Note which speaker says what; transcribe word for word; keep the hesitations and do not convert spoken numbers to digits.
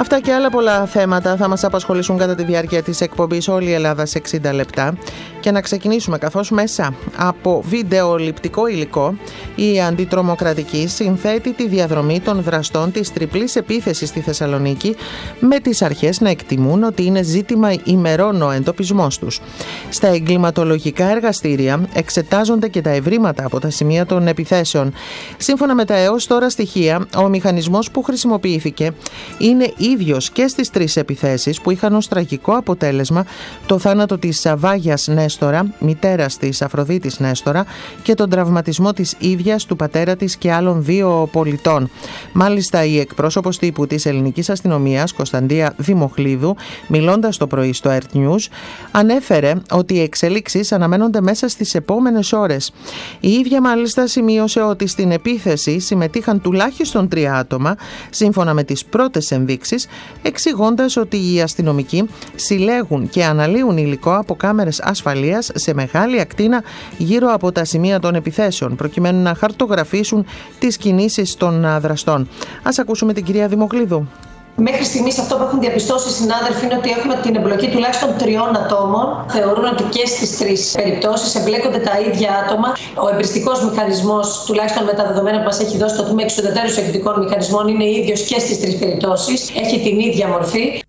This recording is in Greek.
Speaker 1: Αυτά και άλλα πολλά θέματα θα μας απασχολήσουν κατά τη διάρκεια της εκπομπής Όλη η Ελλάδα σε εξήντα λεπτά. Και να ξεκινήσουμε, καθώς μέσα από βιντεοληπτικό υλικό η αντιτρομοκρατική συνθέτει τη διαδρομή των δραστών της τριπλής επίθεσης στη Θεσσαλονίκη, με τις αρχές να εκτιμούν ότι είναι ζήτημα ημερών ο εντοπισμός τους. Στα εγκληματολογικά εργαστήρια εξετάζονται και τα ευρήματα από τα σημεία των επιθέσεων. Σύμφωνα με τα έως τώρα στοιχεία, ο μηχανισμός που χρησιμοποιήθηκε είναι ίδιος και στις τρεις επιθέσεις, που είχαν ως τραγικό αποτέλεσμα το θάνατο της Βάγιας Νέστορα, μητέρας της Αφροδίτης Νέστορα, και τον τραυματισμό της ίδιας, του πατέρα της και άλλων δύο πολιτών. Μάλιστα, η εκπρόσωπος τύπου της ελληνικής αστυνομίας, Κωνσταντία Δημοχλίδου, μιλώντας το πρωί στο Earth News, ανέφερε ότι οι εξελίξεις αναμένονται μέσα στις επόμενες ώρες. Η ίδια μάλιστα σημείωσε ότι στην επίθεση συμμετείχαν τουλάχιστον τρία άτομα, σύμφωνα με τις πρώτες ενδείξεις, εξηγώντας ότι οι αστυνομικοί συλλέγουν και αναλύουν υλικό από κάμερες ασφαλείας σε μεγάλη ακτίνα γύρω από τα σημεία των επιθέσεων, προκειμένου να χαρτογραφήσουν τις κινήσεις των δραστών. Ας ακούσουμε την κυρία Δημοχλίδου.
Speaker 2: Μέχρι στιγμής αυτό που έχουν διαπιστώσει οι συνάδελφοι είναι ότι έχουμε την εμπλοκή τουλάχιστον τριών ατόμων. Θεωρούν ότι και στις τρεις περιπτώσεις εμπλέκονται τα ίδια άτομα. Ο εμπριστικός μηχανισμός, τουλάχιστον με τα δεδομένα που μας έχει δώσει το Τμήμα Εξουδετερούς Εκρητικών Μηχανισμών, είναι ίδιος και στις τρεις περιπτώσεις. Έχει την ίδια μορφή.